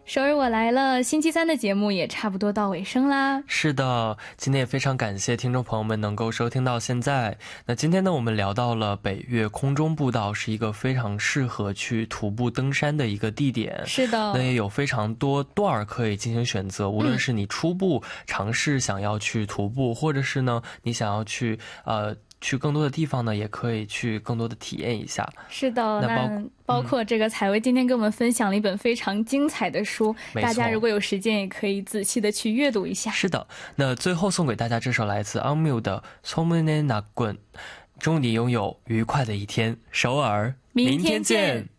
首尔我来了，星期三的节目也差不多到尾声啦。 是的，今天也非常感谢听众朋友们能够收听到现在。那今天呢，我们聊到了北岳空中步道是一个非常适合去徒步登山的一个地点。 是的， 那也有非常多段可以进行选择，无论是你初步尝试想要去徒步，或者是呢你想要去更多的地方呢，也可以去更多的体验一下。 是的，那包括这个采薇今天给我们分享了一本非常精彩的书，大家如果有时间也可以仔细的去阅读一下。 是的，那最后送给大家这首来自 Unmute 的 소문의 낙군， 祝你拥有愉快的一天，首尔，明天见。